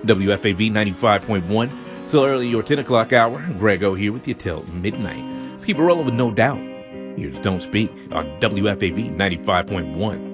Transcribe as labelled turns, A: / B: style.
A: WFAV 95.1. Still early, your 10 o'clock hour. Grego here with you till midnight. Let's keep it rolling with No Doubt. Here's Don't Speak on WFAV 95.1.